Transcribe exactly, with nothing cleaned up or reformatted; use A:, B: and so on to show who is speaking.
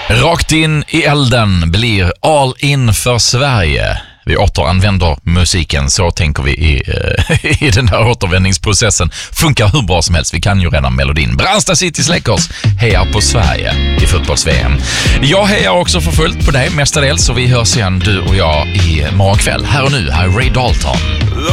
A: Rakt in i elden blir all in för Sverige. Vi återanvänder musiken, så tänker vi i, i den här återvändningsprocessen. Funkar hur bra som helst, vi kan ju redan melodin. Brandsta City Släckers hejar på Sverige i fotbolls-V M. Jag hejar också för fullt på dig mestadels, så vi hörs igen du och jag i morgonkväll. Här och nu, här är Ray Dalton.